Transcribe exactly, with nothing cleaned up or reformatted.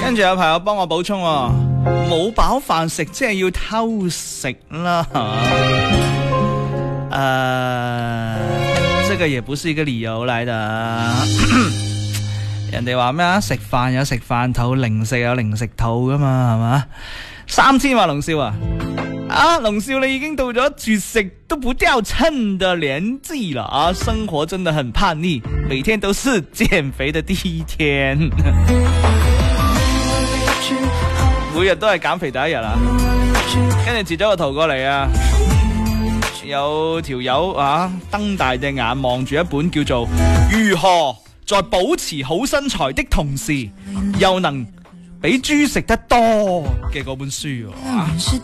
跟住有朋友幫我補充喎，冇飽飯食即係要偷食啦。呃，這個也不是一個理由來的。人哋話咩啊？食飯有食飯肚，零食有零食肚噶嘛，係嘛？三千話龍少啊，啊龍少你已經到咗絕食都不掉秤的年紀了啊！生活真的很叛逆，每天都是減肥的第一天。每日都係減肥第一日啊！跟住截咗個圖過嚟啊，有條友啊瞪大隻眼望住一本叫做《如何在保持好身材的同時又能比豬食得多》嘅嗰本書啊。